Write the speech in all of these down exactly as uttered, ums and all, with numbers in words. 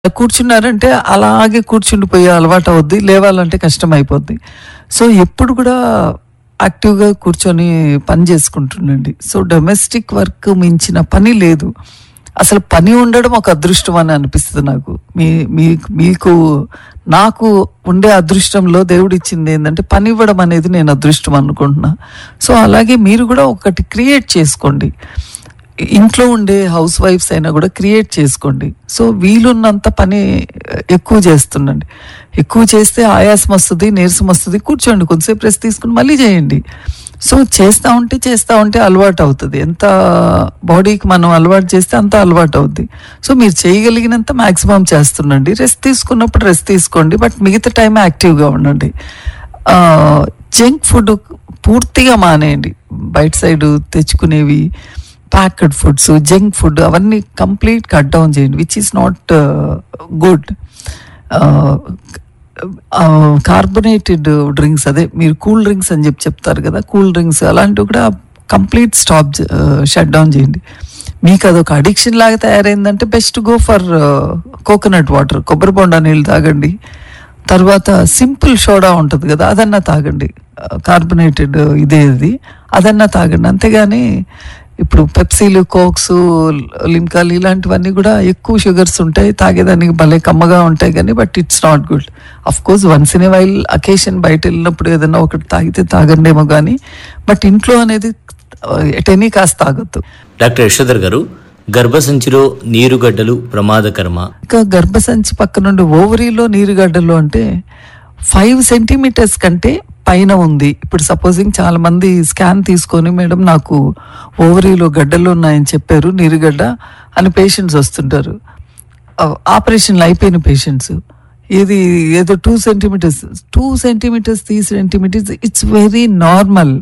కూర్చున్నారంటే అలాగే కూర్చుండిపోయే అలవాటు అవుద్ది, లేవాలంటే కష్టం అయిపోద్ది. సో ఎప్పుడు కూడా యాక్టివ్గా కూర్చొని పని చేసుకుంటుండండి. సో డొమెస్టిక్ వర్క్ మించిన పని లేదు. అసలు పని ఉండడం ఒక అదృష్టం అని అనిపిస్తుంది నాకు. మీ మీకు మీకు నాకు ఉండే అదృష్టంలో దేవుడు ఇచ్చింది ఏంటంటే పని ఇవ్వడం అనేది నేను అదృష్టం అనుకుంటున్నా. సో అలాగే మీరు కూడా ఒకటి క్రియేట్ చేసుకోండి. ఇంట్లో ఉండే హౌస్ వైఫ్స్ అయినా కూడా క్రియేట్ చేసుకోండి. సో వీలున్నంత పని ఎక్కువ చేస్తుండండి. ఎక్కువ చేస్తే ఆయాసం వస్తుంది, నీరసం వస్తుంది. కూర్చోండి, కొంతసేపు రెస్ట్ తీసుకుని మళ్ళీ చేయండి. సో చేస్తూ ఉంటే చేస్తూ ఉంటే అలవాటు అవుతుంది. ఎంత బాడీకి మనం అలవాటు చేస్తే అంత అలవాటు అవుద్ది. సో మీరు చేయగలిగినంత మ్యాక్సిమం చేస్తుండండి. రెస్ట్ తీసుకున్నప్పుడు రెస్ట్ తీసుకోండి, బట్ మిగతా టైం యాక్టివ్గా ఉండండి. జంక్ ఫుడ్ పూర్తిగా మానేయండి. బయట side తెచ్చుకునేవి, packed foods, junk food అవన్నీ కంప్లీట్ కట్ డౌన్ చేయండి, which is not good. Carbonated drinks, అదే మీరు కూల్ డ్రింక్స్ అని చెప్పి చెప్తారు కదా, కూల్ డ్రింక్స్ అలాంటివి కూడా కంప్లీట్ స్టాప్ షట్ డౌన్ చేయండి. మీకు అదొక అడిక్షన్ లాగా తయారైందంటే best go for coconut water, కొబ్బరి బొండా నీళ్ళు తాగండి. తర్వాత సింపుల్ సోడా ఉంటుంది కదా, అదన్నా తాగండి. కార్బొనేటెడ్ ఇదేది అదన్నా తాగండి. అంతేగాని ఇప్పుడు పెప్సీలు, కోక్స్, లిమ్కాలు ఇలాంటివన్నీ కూడా ఎక్కువ షుగర్స్ ఉంటాయి, తాగేదానికి భలే కమ్మగా ఉంటాయి కానీ but it's not good. Of course once in a while occasion బయట వెళ్ళినప్పుడు ఏదైనా ఒకటి తాగితే తాగండేమో కానీ బట్ ఇంట్లో అనేది ఎటెనీ కాస్త తాగొద్దు. డాక్టర్ యశోధర్ గారు, గర్భసంచిలో నీరుగడ్డలు ప్రమాదకరమా? ఇంకా గర్భసంచి పక్క నుండి ఓవరీలో నీరుగడ్డలు అంటే ఫైవ్ సెంటీమీటర్స్ కంటే పైన ఉంది. ఇప్పుడు సపోజింగ్ చాలా మంది స్కాన్ తీసుకొని మేడం నాకు ఓవరీలో గడ్డలు ఉన్నాయని చెప్పారు, నీరుగడ్డ అని పేషెంట్స్ వస్తుంటారు. ఆపరేషన్లు అయిపోయిన పేషెంట్స్. ఇది ఏదో two centimetres two centimetres three centimetres it's very normal.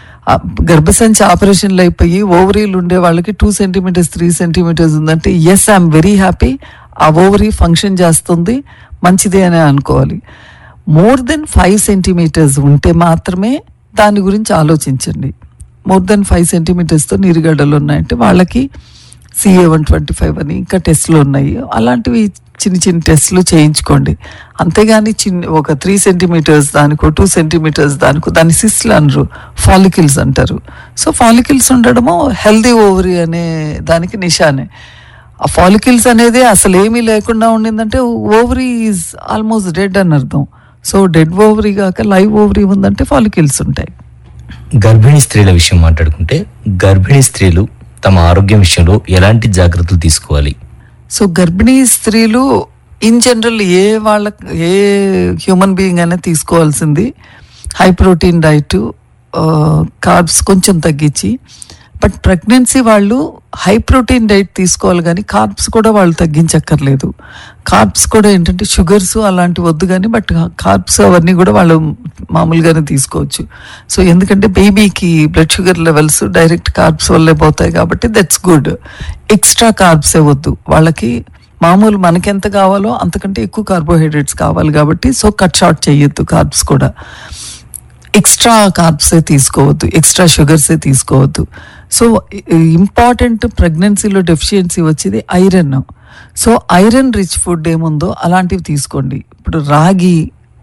గర్భసంచి ఆపరేషన్లు అయిపోయి ఓవరీలు ఉండే వాళ్ళకి టూ సెంటీమీటర్స్ త్రీ సెంటీమీటర్స్ ఉందంటే ఎస్ ఐఎమ్ వెరీ హ్యాపీ, ఆ ఓవరీ ఫంక్షన్ చేస్తుంది, మంచిదే అని అనుకోవాలి. మోర్ దెన్ ఫైవ్ సెంటీమీటర్స్ ఉంటే మాత్రమే దాని గురించి ఆలోచించండి. మోర్ దెన్ ఫైవ్ సెంటీమీటర్స్తో నీరుగడ్డలు ఉన్నాయంటే వాళ్ళకి సిఏ వన్ ట్వంటీ ఫైవ్ అని ఇంకా టెస్ట్లు ఉన్నాయి, అలాంటివి చిన్న చిన్న టెస్ట్లు చేయించుకోండి. అంతేగాని చిన్న ఒక త్రీ సెంటీమీటర్స్ దానికో టూ సెంటీమీటర్స్ దానికో దాని సిస్ట్లు అనరు, ఫాలికిల్స్ అంటారు. సో ఫాలికిల్స్ ఉండడము హెల్దీ ఓవరీ అనే దానికి నిషానే. ఆ ఫాలికిల్స్ అనేది అసలు ఏమీ లేకుండా ఉండిందంటే ఓవరీ ఈజ్ ఆల్మోస్ట్ డెడ్ అని అర్థం. సో డెడ్ ఓవరీ కాక లైవ్ ఓవరీ ఉందంటే ఫాలికిల్స్ ఉంటాయి. గర్భిణీ స్త్రీల విషయం మాట్లాడుకుంటే గర్భిణీ స్త్రీలు తమ ఆరోగ్యం విషయంలో ఎలాంటి జాగ్రత్తలు తీసుకోవాలి? సో గర్భిణీ స్త్రీలు ఇన్ జనరల్ ఏ వాళ్ళ ఏ హ్యూమన్ బీయింగ్ అయినా తీసుకోవాల్సింది హై ప్రోటీన్ డైట్, కార్బ్స్ కొంచెం తగ్గించి. బట్ ప్రెగ్నెన్సీ వాళ్ళు హై ప్రోటీన్ డైట్ తీసుకోవాలి కానీ కార్బ్స్ కూడా వాళ్ళు తగ్గించక్కర్లేదు. కార్బ్స్ కూడా ఏంటంటే షుగర్స్ అలాంటివి వద్దు కానీ బట్ కార్బ్స్ అవన్నీ కూడా వాళ్ళు మామూలుగానే తీసుకోవచ్చు. సో ఎందుకంటే బేబీకి blood sugar levels direct carbs వల్లే పోతాయి కాబట్టి దట్స్ గుడ్. ఎక్స్ట్రా కార్బ్సే వద్దు వాళ్ళకి. మామూలు మనకెంత కావాలో అంతకంటే ఎక్కువ కార్బోహైడ్రేట్స్ కావాలి కాబట్టి సో కట్ షార్ట్ చేయొద్దు కార్బ్స్ కూడా. ఎక్స్ట్రా కార్బ్సే తీసుకోవద్దు, ఎక్స్ట్రా షుగర్సే తీసుకోవద్దు. సో ఇంపార్టెంట్ ప్రెగ్నెన్సీలో డెఫిషియన్సీ వచ్చేది iron. So iron rich food ఏముందో అలాంటివి తీసుకోండి. ఇప్పుడు రాగి,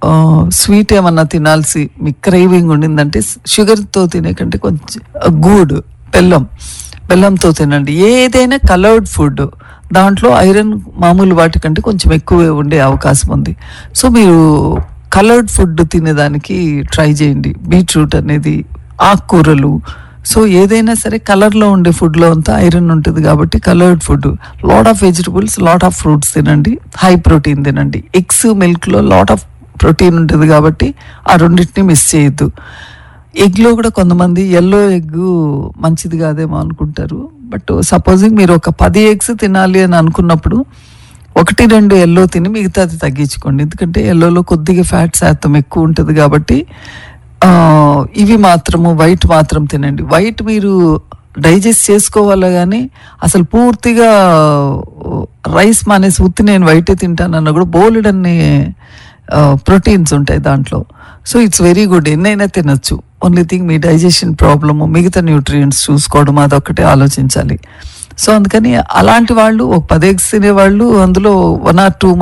స్వీట్ ఏమన్నా తినాల్సి మీ క్రేవింగ్ ఉండిందంటే షుగర్తో తినే కంటే కొంచెం గూడ్, బెల్లం బెల్లంతో తినండి. ఏదైనా కలర్డ్ ఫుడ్ దాంట్లో ఐరన్ మామూలు వాటికంటే కొంచెం ఎక్కువే ఉండే అవకాశం ఉంది. సో మీరు కలర్డ్ ఫుడ్ తినేదానికి ట్రై చేయండి. బీట్రూట్ అనేది, ఆకుకూరలు, సో ఏదైనా సరే కలర్లో ఉండే ఫుడ్లో అంతా ఐరన్ ఉంటుంది కాబట్టి coloured food. Lot of vegetables, lot of fruits తినండి, హై ప్రోటీన్ తినండి. ఎగ్స్, మిల్క్లో లాట్ ఆఫ్ ప్రోటీన్ ఉంటుంది కాబట్టి ఆ రెండింటిని మిస్ చేయొద్దు. ఎగ్లో కూడా కొంతమంది ఎల్లో ఎగ్ మంచిది కాదేమో అనుకుంటారు. బట్ సపోజింగ్ మీరు ఒక పది ఎగ్స్ తినాలి అని అనుకున్నప్పుడు ఒకటి రెండు ఎల్లో తిని మిగతాది తగ్గించుకోండి. ఎందుకంటే ఎల్లోలో కొద్దిగా ఫ్యాట్ శాతం ఎక్కువ ఉంటుంది కాబట్టి ఇవి మాత్రము వైట్ మాత్రం తినండి. వైట్ మీరు డైజెస్ట్ చేసుకోవాలి కానీ అసలు పూర్తిగా రైస్ మానేసి ఉత్తి నేను వైటే తింటానన్నా కూడా బోలెడన్ని ప్రోటీన్స్ ఉంటాయి దాంట్లో. సో ఇట్స్ వెరీ గుడ్, ఎన్నైనా తినొచ్చు. ఓన్లీ థింగ్ మీ డైజెషన్ ప్రాబ్లము, మిగతా న్యూట్రియంట్స్ చూసుకోవడం అదొక్కటే ఆలోచించాలి. సో అందుకని అలాంటి వాళ్ళు ఒక పది ఎగ్స్ తినేవాళ్ళు అందులో వన్ ఆర్ టూ